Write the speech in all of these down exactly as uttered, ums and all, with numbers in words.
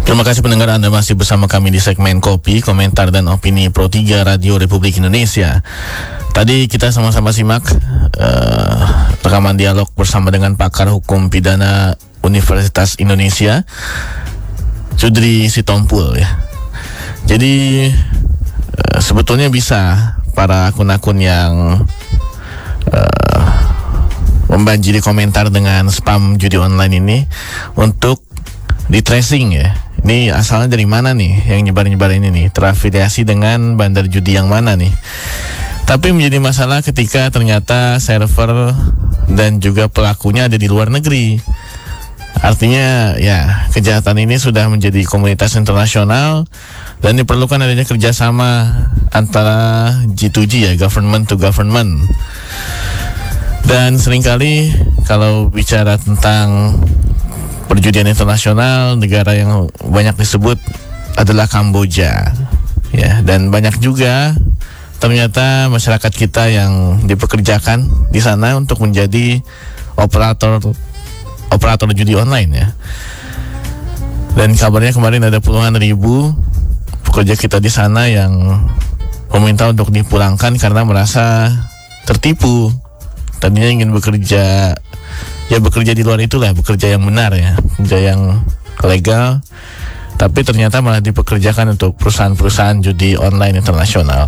Terima kasih pendengar, Anda masih bersama kami di segmen Kopi, Komentar dan Opini Pro tiga Radio Republik Indonesia. Tadi kita sama-sama simak uh, rekaman dialog bersama dengan pakar hukum pidana Universitas Indonesia, Sudri Sitompul ya. Jadi uh, sebetulnya bisa para akun-akun yang uh, membanjiri komentar dengan spam judi online ini untuk di tracing ya. Ini asalnya dari mana nih yang nyebar-nyebar ini nih, terafiliasi dengan bandar judi yang mana nih. Tapi menjadi masalah ketika ternyata server dan juga pelakunya ada di luar negeri. Artinya ya kejahatan ini sudah menjadi komunitas internasional dan diperlukan adanya kerjasama antara G to G ya, government to government. Dan seringkali kalau bicara tentang perjudian internasional, negara yang banyak disebut adalah Kamboja ya, dan banyak juga ternyata masyarakat kita yang dipekerjakan di sana untuk menjadi operator operator judi online ya. Dan kabarnya kemarin ada puluhan ribu pekerja kita di sana yang meminta untuk dipulangkan karena merasa tertipu. Tadinya ingin bekerja, ya bekerja di luar itulah, bekerja yang benar ya, bekerja yang legal, tapi ternyata malah dipekerjakan untuk perusahaan-perusahaan judi online internasional.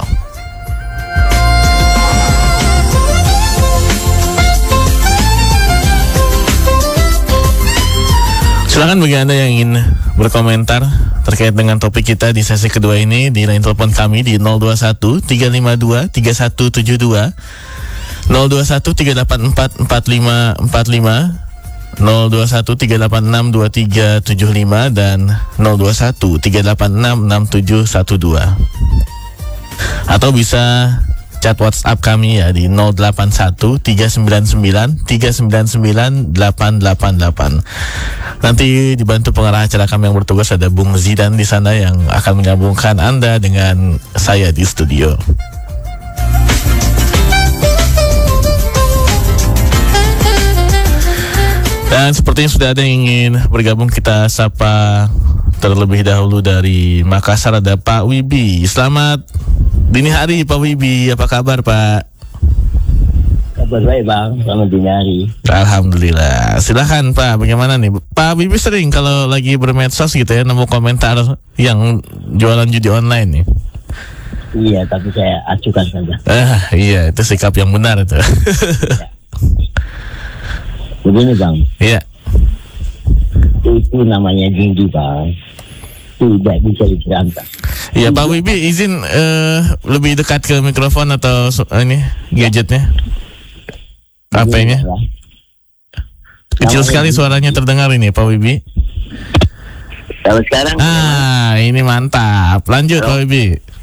Silakan bagi Anda yang ingin berkomentar terkait dengan topik kita di sesi kedua ini di line telepon kami di nol dua satu tiga lima dua tiga satu tujuh dua, nol dua satu tiga delapan empat empat lima empat lima, nol dua satu tiga delapan enam dua tiga tujuh lima, dan nol dua satu tiga delapan enam enam tujuh satu dua. Atau bisa chat WhatsApp kami ya di nol delapan satu tiga sembilan sembilan tiga sembilan sembilan delapan delapan delapan. Nanti dibantu pengarah acara kami yang bertugas, ada Bung Zidan di sana yang akan menyambungkan Anda dengan saya di studio. Dan sepertinya sudah ada yang ingin bergabung, kita sapa terlebih dahulu dari Makassar, ada Pak Wibi. Selamat dini hari Pak Wibi, apa kabar Pak? Kabar baik Bang, selamat dini hari. Alhamdulillah. Silahkan Pak, bagaimana nih Pak Wibi? Sering kalau lagi bermedsos gitu ya nemu komentar yang jualan judi online nih? Iya, tapi saya acukan saja. Ah iya, itu sikap yang benar itu. Ya. Begini Bang. Iya. Itu namanya judi Bang, tidak bisa diberantas. Iya Pak Wibi, izin uh, lebih dekat ke mikrofon atau so, ini gadgetnya, H P-nya. Kecil sekali suaranya terdengar ini Pak Wibi. Kalau sekarang. Ah, ini mantap. Lanjut Pak Wibi.